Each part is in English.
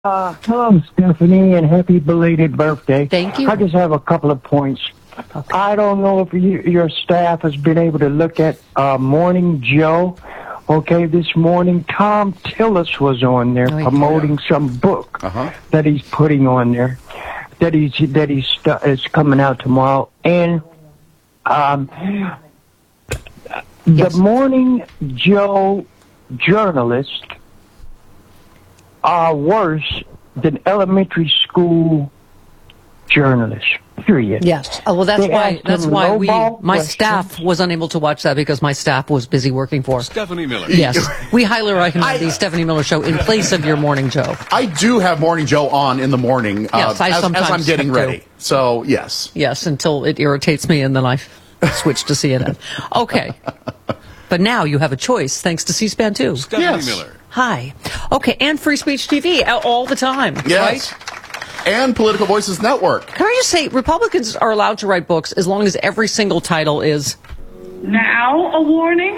Hello, Stephanie, and happy belated birthday. Thank you. I just have a couple of points. Okay. I don't know if your staff has been able to look at Morning Joe. Okay, this morning, Tom Tillis was on there promoting some book that he's putting on there, that is coming out tomorrow. And the Morning Joe journalists are worse than elementary school journalists. Period. Yes. Well, that's why my staff was unable to watch that because my staff was busy working for Stephanie Miller. Yes. We highly recommend the Stephanie Miller Show in place of your Morning Joe. I do have Morning Joe on in the morning yes, as I'm getting ready. So, yes. Yes, until it irritates me and then I switch to CNN. Okay. But now you have a choice thanks to C-SPAN 2. Stephanie Miller. Hi. Okay, and Free Speech TV all the time, yes. right? And Political Voices Network. Can I just say, Republicans are allowed to write books as long as every single title is... Now a warning?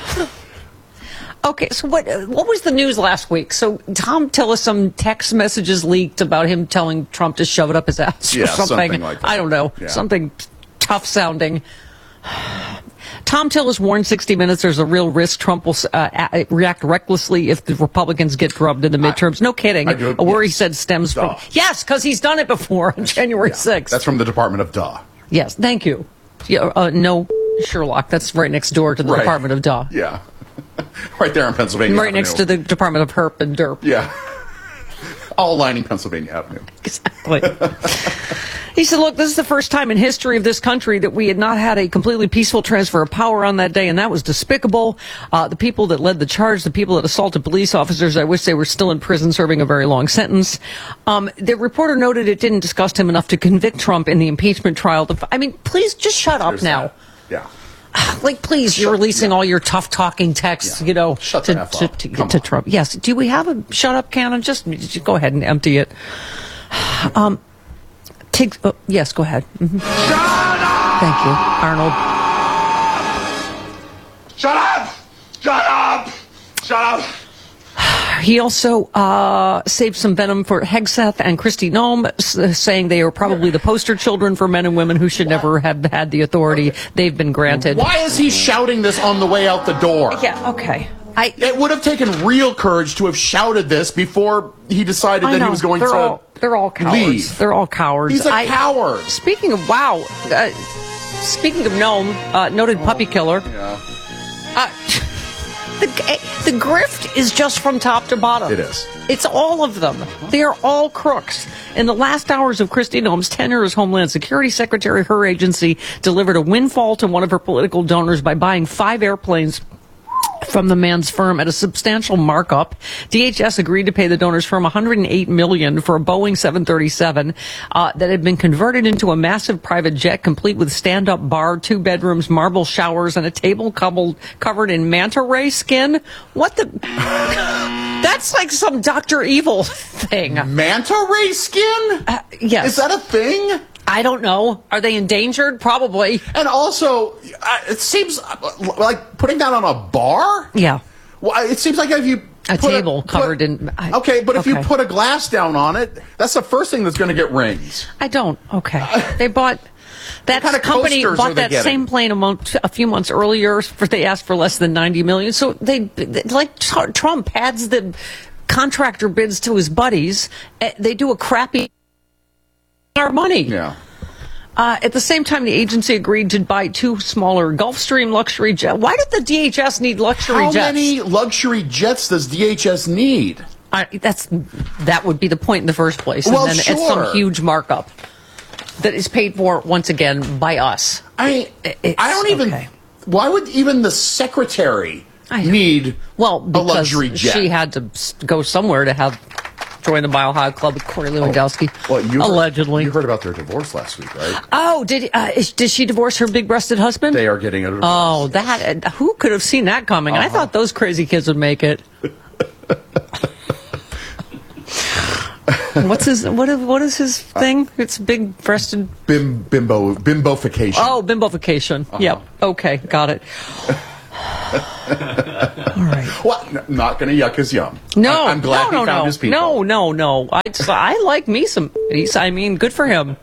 Okay, so what was the news last week? So Tom Tillis, some text messages leaked about him telling Trump to shove it up his ass or something. Like that. I don't know, something tough sounding. Tom Tillis warned 60 Minutes there's a real risk Trump will react recklessly if the Republicans get drubbed in the midterms. No kidding. A worry he said stems from... Yes, because he's done it before on January 6th. That's from the Department of Duh. Yes, thank you. Yeah, no, Sherlock. That's right next door to the Department of Duh. Yeah. Right there on Pennsylvania Right Avenue. Next to the Department of Herp and Derp. Yeah. All lining Pennsylvania Avenue. Exactly. He said, look, this is the first time in history of this country that we had not had a completely peaceful transfer of power on that day, and that was despicable. The people that led the charge, the people that assaulted police officers, I wish they were still in prison serving a very long sentence. The reporter noted it didn't disgust him enough to convict Trump in the impeachment trial. I mean, please just shut up now. Yeah. Like, please, you're releasing all your tough-talking texts, Shut to the F up. to Trump. Yes. Do we have a shut-up cannon? Just go ahead and empty it. Yes, go ahead. Mm-hmm. Shut up! Thank you, Arnold. Shut up! Shut up! Shut up! He also saved some venom for Hegseth and Kristi Noem, saying they are probably the poster children for men and women who should never have had the authority they've been granted. Why is he shouting this on the way out the door? Yeah, okay. It would have taken real courage to have shouted this before he decided that he was going to They're all cowards. leave. They're all cowards. He's a coward. Speaking of Noem, noted puppy killer. Yeah. The grift is just from top to bottom. It is. It's all of them. They are all crooks. In the last hours of Kristi Noem's tenure as Homeland Security Secretary, her agency delivered a windfall to one of her political donors by buying 5 airplanes from the man's firm at a substantial markup. DHS agreed to pay the donor's firm $108 million for a Boeing 737 that had been converted into a massive private jet complete with stand-up bar, 2 bedrooms, marble showers, and a table covered in manta ray skin. What the... That's like some Dr. Evil thing. Manta ray skin? Yes. Is that a thing? I don't know. Are they endangered? Probably. And also, it seems like putting that on a bar? Yeah. Well, it seems like if you... A table covered in... Okay, but if you put a glass down on it, that's the first thing that's going to get rings. I don't. Okay. They bought... That kind of company bought that getting? same plane a few months earlier. They asked for less than $90 million. So they like Trump adds the contractor bids to his buddies. They do a crappy our money. Yeah. At the same time, the agency agreed to buy 2 smaller Gulfstream luxury jets. Why did the DHS need luxury jets? How many luxury jets does DHS need? That would be the point in the first place. Well, and then sure. It's some huge markup that is paid for once again by us. I don't even. Okay. Why would even the secretary need a luxury jet? She had to go somewhere to join the Mile High Club with Corey Lewandowski. Allegedly. You heard about their divorce last week, right? Oh, did she divorce her big-breasted husband? They are getting a divorce. Oh, who could have seen that coming? I thought those crazy kids would make it. What is his thing? It's big-breasted... Bimbofication. Oh, bimbofication. Yep. Okay, got it. All right. Well, not going to yuck his yum. No, I'm glad he found his people. No. I like me some. I mean, good for him.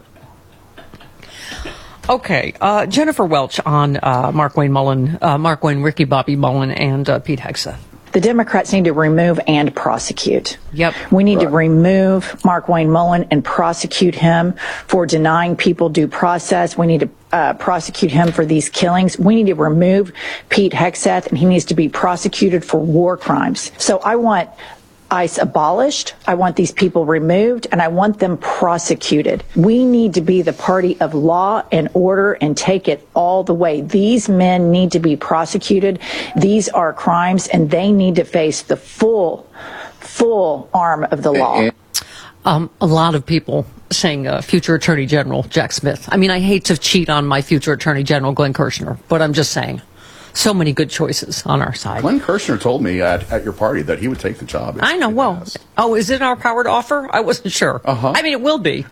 Okay, Jennifer Welch on Markwayne Mullin, Ricky Bobby Mullen, and Pete Hegseth. The Democrats need to remove and prosecute. Yep. We need to remove Markwayne Mullin and prosecute him for denying people due process. We need to prosecute him for these killings. We need to remove Pete Hegseth, and he needs to be prosecuted for war crimes. So I want ICE abolished. I want these people removed, and I want them prosecuted. We need to be the party of law and order and take it all the way. These men need to be prosecuted. These are crimes, and they need to face the full arm of the law. A lot of people saying future Attorney General Jack Smith. I mean, I hate to cheat on my future Attorney General Glenn Kirshner, but I'm just saying. So many good choices on our side. Glenn Kirshner told me at your party that he would take the job. I know. Well, is it our power to offer? I wasn't sure. I mean, it will be.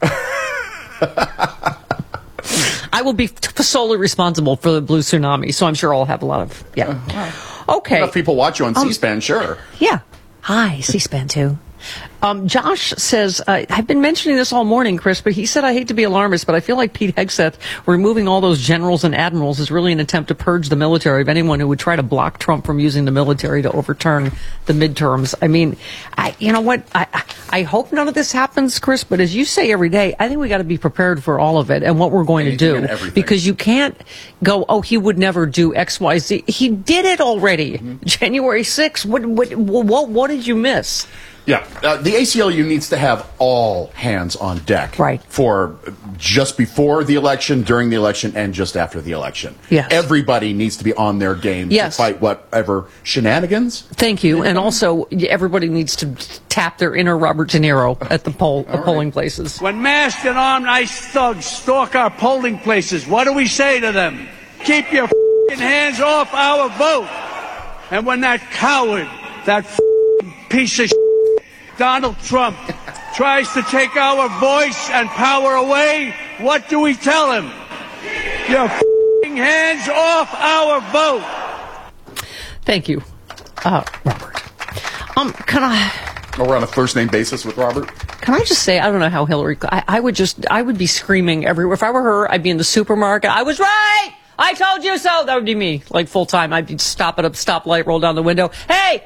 I will be solely responsible for the blue tsunami, so I'm sure I'll have a lot of, Okay. If people watch you on C-SPAN, sure. Yeah. Hi, C-SPAN 2. Josh says, I've been mentioning this all morning, Chris, but he said, I hate to be alarmist, but I feel like Pete Hegseth removing all those generals and admirals is really an attempt to purge the military of anyone who would try to block Trump from using the military to overturn the midterms. I mean, you know what? I hope none of this happens, Chris, but as you say every day, I think we got to be prepared for all of it and what we're going to do. Because you can't go, oh, he would never do X, Y, Z. He did it already. January 6th. What did you miss? Yeah, the ACLU needs to have all hands on deck for just before the election, during the election, and just after the election. Yes. Everybody needs to be on their game to fight whatever shenanigans. Thank you. And also, everybody needs to tap their inner Robert De Niro at the polling places. When masked and armed ICE thugs stalk our polling places, what do we say to them? Keep your hands off our vote. And when that coward, that piece of Donald Trump tries to take our voice and power away, what do we tell him? Your hands off our vote. Thank you, Robert. Can I? We're on a first name basis with Robert. Can I just say, I don't know how Hillary. I would be screaming everywhere. If I were her, I'd be in the supermarket. I was right. I told you so. That would be me, like full time. I'd stop at a stoplight, roll down the window. Hey,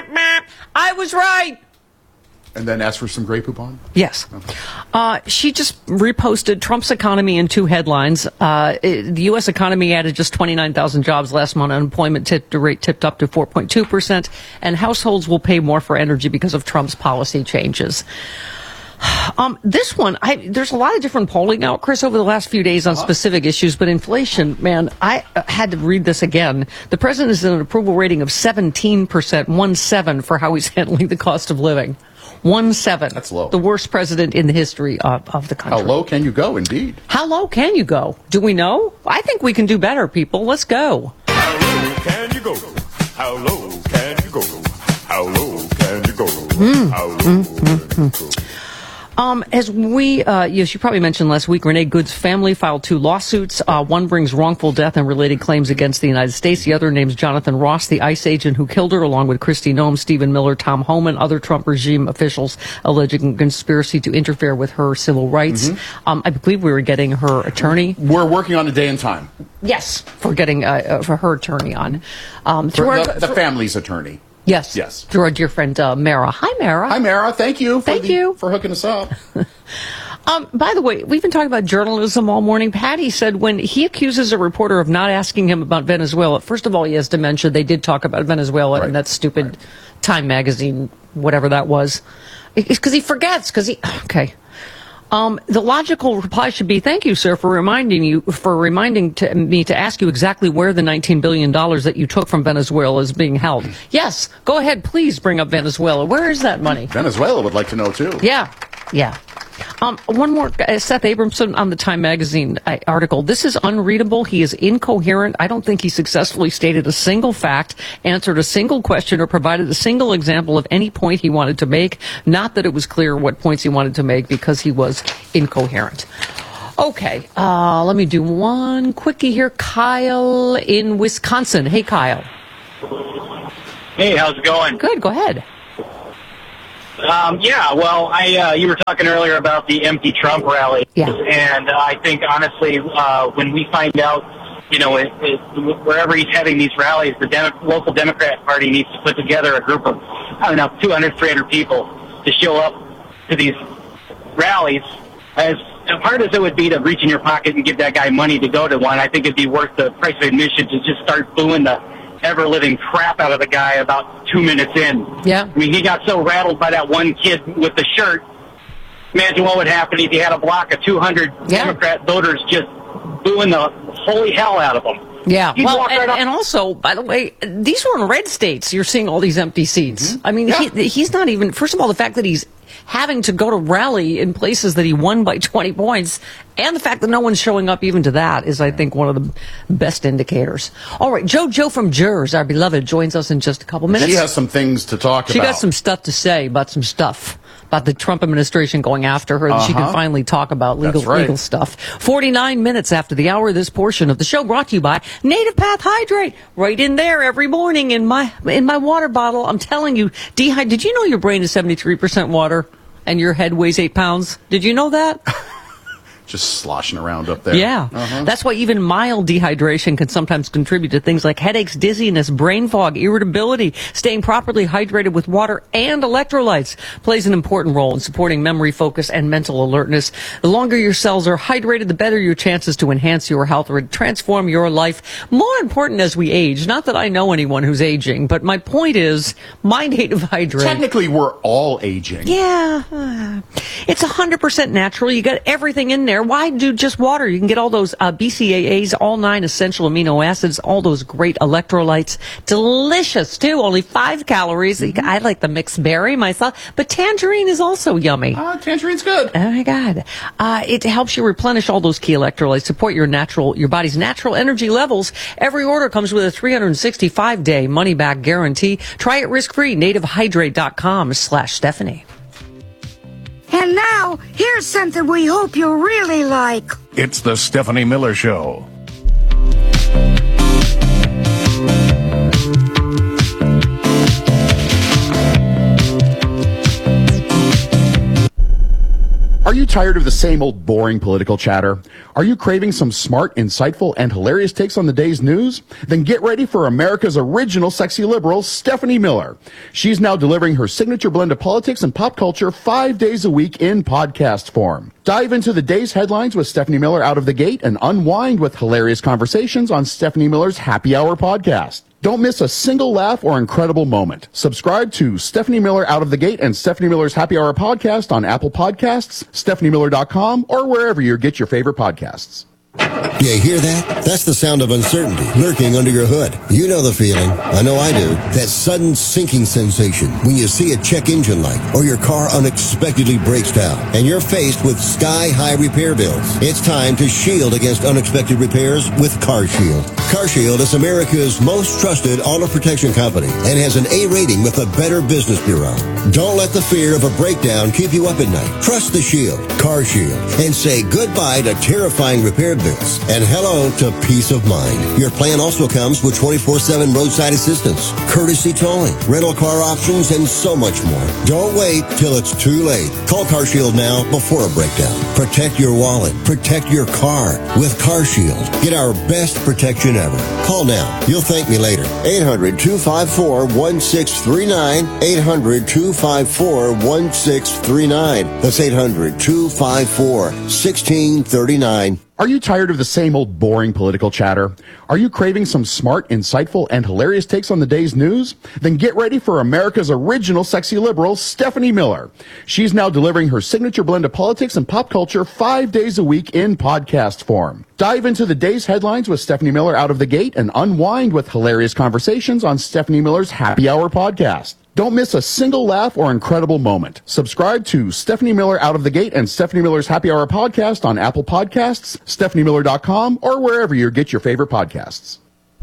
I was right. And then ask for some Grey Poupon? Yes. She just reposted Trump's economy in 2 headlines. The U.S. economy added just 29,000 jobs last month. Unemployment rate tipped up to 4.2%. And households will pay more for energy because of Trump's policy changes. This one, there's a lot of different polling out, Chris, over the last few days on specific issues, but inflation, man, I had to read this again. The president is in an approval rating of 17%, 1.7 for how he's handling the cost of living. 1.7. That's low. The worst president in the history of the country. How low can you go, indeed? How low can you go? Do we know? I think we can do better, people. Let's go. How low can you go? How low can you go? How low can you go? How low can you go? As you probably mentioned last week, Renee Good's family filed 2 lawsuits. One brings wrongful death and related claims against the United States. The other names Jonathan Ross, the ICE agent who killed her, along with Kristi Noem, Stephen Miller, Tom Homan, other Trump regime officials alleging conspiracy to interfere with her civil rights. I believe we were getting her attorney. We're working on a day and time. Yes, for getting for her attorney on. The family's attorney. Yes. Yes. Through our dear friend, Mara. Hi, Mara. Hi, Mara. Thank you. For hooking us up. By the way, we've been talking about journalism all morning. Patty said when he accuses a reporter of not asking him about Venezuela, first of all, he has dementia. They did talk about Venezuela in that stupid Time magazine, whatever that was. It's because he forgets. Okay. The logical reply should be, thank you, sir, for reminding me to ask you exactly where the $19 billion that you took from Venezuela is being held. Yes, go ahead, please bring up Venezuela. Where is that money? Venezuela would like to know, too. Yeah. One more, Seth Abramson on the Time magazine article. This is unreadable. He is incoherent. I don't think he successfully stated a single fact, answered a single question, or provided a single example of any point he wanted to make. Not that it was clear what points he wanted to make because he was incoherent. Okay, let me do one quickie here. Kyle in Wisconsin. Hey, Kyle. Hey, how's it going? Good, go ahead. You were talking earlier about the empty Trump rally. Yeah. And I think, honestly, when we find out, wherever he's having these rallies, the local Democrat Party needs to put together a group of, 200, 300 people to show up to these rallies. As hard as it would be to reach in your pocket and give that guy money to go to one, I think it'd be worth the price of admission to just start booing the ever-living crap out of the guy about 2 minutes in. Yeah. I mean, he got so rattled by that one kid with the shirt. Imagine what would happen if you had a block of 200 Democrat voters just booing the holy hell out of him. Yeah, well, and also, by the way, these were in red states. You're seeing all these empty seats. Mm-hmm. I mean, he's not even, first of all, the fact that he's having to go to rally in places that he won by 20 points, and the fact that no one's showing up even to that is, I think, one of the best indicators. All right, JoJo from Jers, our beloved, joins us in just a couple minutes. She has some things to talk about. She got some stuff to say about some stuff. About the Trump administration going after her, that she can finally talk about legal stuff. 49 minutes after the hour, this portion of the show brought to you by Native Path Hydrate. Right in there every morning in my water bottle. I'm telling you, did you know your brain is 73% water and your head weighs 8 pounds? Did you know that? Just sloshing around up there. Yeah. That's why even mild dehydration can sometimes contribute to things like headaches, dizziness, brain fog, irritability. Staying properly hydrated with water and electrolytes plays an important role in supporting memory, focus, and mental alertness. The longer your cells are hydrated, the better your chances to enhance your health or transform your life. More important as we age. Not that I know anyone who's aging, but my point is, my Native Hydrate. Technically, we're all aging. Yeah. It's 100% natural. You got everything in there. Why do just water? You can get all those BCAAs, all 9 essential amino acids, all those great electrolytes. Delicious, too. Only 5 calories. I like the mixed berry myself, but tangerine is also yummy. Tangerine's good. Oh, my God. It helps you replenish all those key electrolytes, support your body's natural energy levels. Every order comes with a 365-day money-back guarantee. Try it risk-free. NativeHydrate.com/Stephanie. And now, here's something we hope you'll really like. It's the Stephanie Miller Show. Are you tired of the same old boring political chatter? Are you craving some smart, insightful, and hilarious takes on the day's news? Then get ready for America's original sexy liberal, Stephanie Miller. She's now delivering her signature blend of politics and pop culture 5 days a week in podcast form. Dive into the day's headlines with Stephanie Miller out of the gate and unwind with hilarious conversations on Stephanie Miller's Happy Hour podcast. Don't miss a single laugh or incredible moment. Subscribe to Stephanie Miller Out of the Gate and Stephanie Miller's Happy Hour podcast on Apple Podcasts, StephanieMiller.com, or wherever you get your favorite podcasts. You hear that? That's the sound of uncertainty lurking under your hood. You know the feeling. I know I do. That sudden sinking sensation when you see a check engine light or your car unexpectedly breaks down and you're faced with sky-high repair bills. It's time to shield against unexpected repairs with CarShield. CarShield is America's most trusted auto protection company and has an A rating with the Better Business Bureau. Don't let the fear of a breakdown keep you up at night. Trust the Shield, CarShield, and say goodbye to terrifying repair bills and hello to peace of mind. Your plan also comes with 24/7 roadside assistance, courtesy towing, rental car options, and so much more. Don't wait till it's too late. Call CarShield now before a breakdown. Protect your wallet. Protect your car with CarShield. Get our best protection ever. Call now. You'll thank me later. 800-254-1639. 800-254-1639. That's 800-254-1639. Are you tired of the same old boring political chatter? Are you craving some smart, insightful, and hilarious takes on the day's news? Then get ready for America's original sexy liberal, Stephanie Miller. She's now delivering her signature blend of politics and pop culture 5 days a week in podcast form. Dive into the day's headlines with Stephanie Miller out of the gate and unwind with hilarious conversations on Stephanie Miller's Happy Hour podcast. Don't miss a single laugh or incredible moment. Subscribe to Stephanie Miller Out of the Gate and Stephanie Miller's Happy Hour podcast on Apple Podcasts, StephanieMiller.com, or wherever you get your favorite podcasts.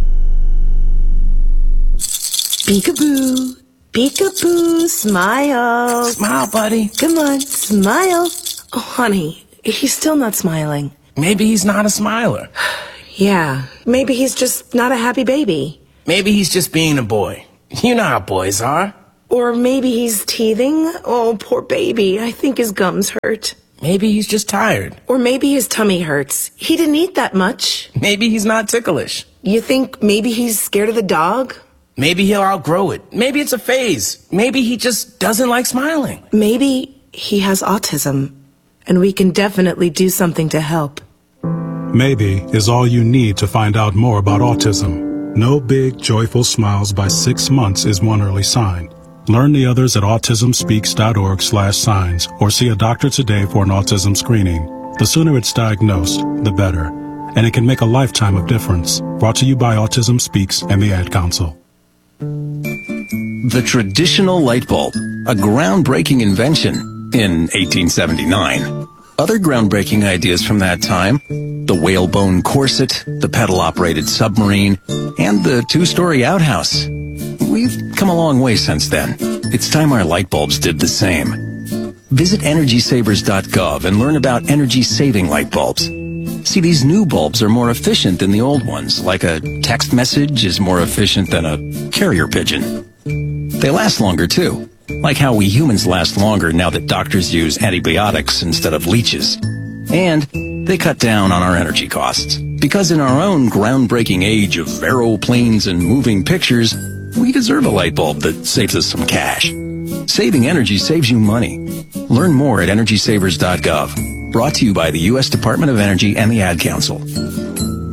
Peekaboo, peekaboo, smile. Smile, buddy. Come on, smile. Oh, honey, he's still not smiling. Maybe he's not a smiler. Yeah, maybe he's just not a happy baby. Maybe he's just being a boy. You know how boys are. Or maybe he's teething. Oh, poor baby. I think his gums hurt. Maybe he's just tired. Or maybe his tummy hurts. He didn't eat that much. Maybe he's not ticklish. You think maybe he's scared of the dog? Maybe he'll outgrow it. Maybe it's a phase. Maybe he just doesn't like smiling. Maybe he has autism, and we can definitely do something to help. Maybe is all you need to find out more about autism. No big, joyful smiles by 6 months is one early sign. Learn the others at autismspeaks.org/signs or see a doctor today for an autism screening. The sooner it's diagnosed, the better. And it can make a lifetime of difference. Brought to you by Autism Speaks and the Ad Council. The traditional light bulb, a groundbreaking invention in 1879. Other groundbreaking ideas from that time, the whalebone corset, the pedal-operated submarine, and the 2-story outhouse. We've come a long way since then. It's time our light bulbs did the same. Visit EnergySavers.gov and learn about energy-saving light bulbs. See, these new bulbs are more efficient than the old ones, like a text message is more efficient than a carrier pigeon. They last longer, too, like how we humans last longer now that doctors use antibiotics instead of leeches. And they cut down on our energy costs, because in our own groundbreaking age of aeroplanes and moving pictures, we deserve a light bulb that saves us some cash. Saving energy saves you money. Learn more at EnergySavers.gov. Brought to you by the U.S. Department of Energy and the Ad Council.